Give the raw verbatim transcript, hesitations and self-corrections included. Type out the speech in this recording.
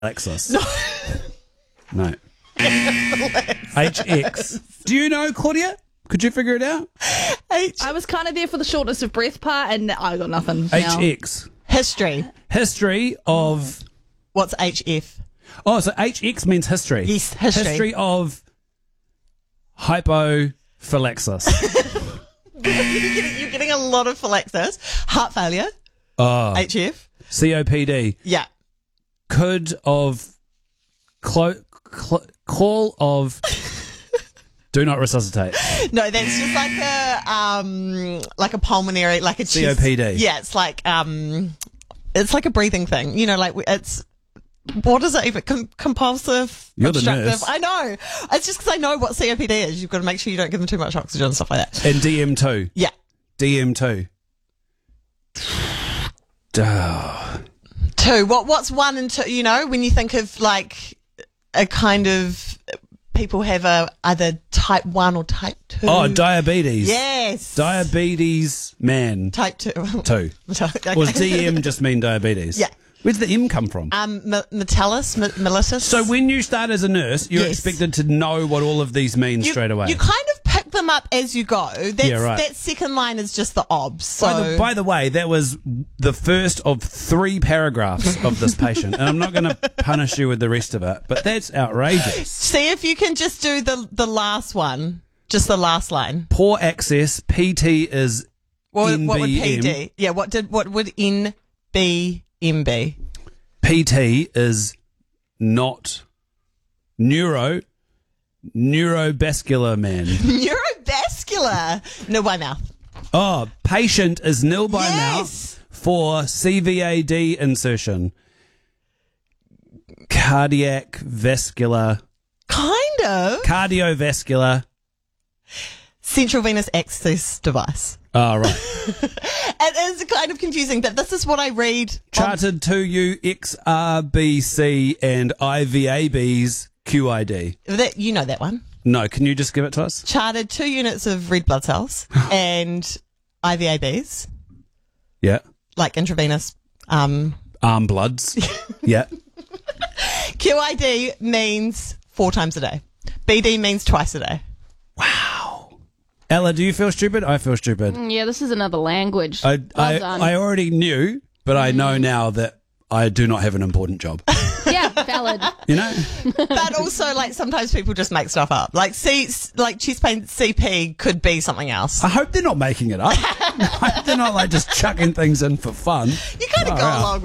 Alexis. No. No. H X. Do you know, Claudia? Could you figure it out? H- I was kind of there for the shortness of breath part, and I got nothing. now. H X. History. History of... What's H F? Oh, so H X means history. Yes, history. History of hypophylaxis. you're, getting, you're getting a lot of phylaxis. Heart failure. Oh. H F. C O P D. Yeah. Could of... Clo- cl- call of... Do not resuscitate. No, that's just like a um like a pulmonary, like a chest. C O P D. Yeah, it's like um it's like a breathing thing. You know, like it's what is it even? Com- compulsive You're the obstructive. nurse. I know. It's just because I know what C O P D is. You've got to make sure you don't give them too much oxygen and stuff like that. And D M two. Yeah. D M two. Duh. Two. What? What's one and two? You know, when you think of like a kind of people have a either type one or type two. Oh, diabetes. Yes. Diabetes man. Type two. Two. Okay. Or does D M just mean diabetes? Yeah. Where's the M come from? Um, m- Metellus, m- mellitus. So when you start as a nurse, you're Yes. expected to know what all of these mean you, straight away. You kind of pick them up as you go. That's, Yeah, right. That second line is just the obs. So by, the, by the way, that was the first of three paragraphs of this patient, and I'm not going to punish you with the rest of it, but that's outrageous. see if you can just do the the last one, just the last line. Poor access. P T is What, N B M. what would P D? Yeah, what did what would N B M be? P T is not neuro, neurovascular man. Neurovascular. No, by mouth. Oh, patient is nil by Yes. mouth for C V A D insertion. Cardiac vascular, Kind of. cardiovascular. Central venous access device. Oh, right. It is kind of confusing, but this is what I read. on- Chartered two U X R B C and I V A B's Q I D. that, you know that one. No, can you just give it to us? Chartered two units of red blood cells and I V A Bs, Yeah. like intravenous. Um, Arm bloods. Yeah. Q I D means four times a day. B D means twice a day. Ella, do you feel stupid? I feel stupid. Yeah, this is another language. I, well I, done. I already knew, but I know now that I do not have an important job. yeah, valid. You know? But also, like, sometimes people just make stuff up. Like, C, like chest pain C P could be something else. I hope they're not making it up. I hope they're not like just chucking things in for fun. You kind of Oh, go wow. along